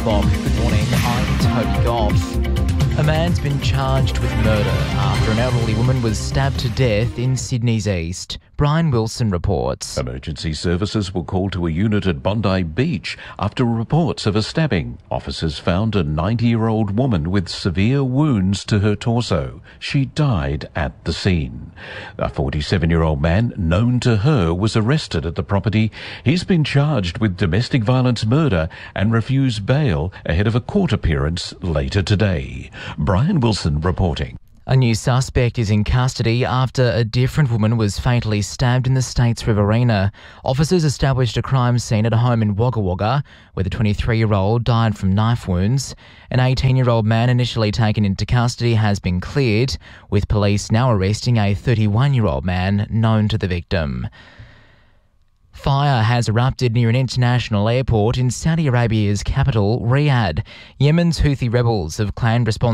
o'clock. Good morning, I'm Toby Goff. A man's been charged with murder after an elderly woman was stabbed to death in Sydney's east. Brian Wilson reports. Emergency services were called to a unit at Bondi Beach after reports of a stabbing. Officers found a 90-year-old woman with severe wounds to her torso. She died at the scene. A 47-year-old man known to her was arrested at the property. He's been charged with domestic violence murder and refused bail ahead of a court appearance later today. Brian Wilson reporting. A new suspect is in custody after a different woman was fatally stabbed in the state's Riverina. Officers established a crime scene at a home in Wagga Wagga, where the 23-year-old died from knife wounds. An 18-year-old man initially taken into custody has been cleared, with police now arresting a 31-year-old man known to the victim. Fire has erupted near an international airport in Saudi Arabia's capital, Riyadh. Yemen's Houthi rebels have claimed responsibility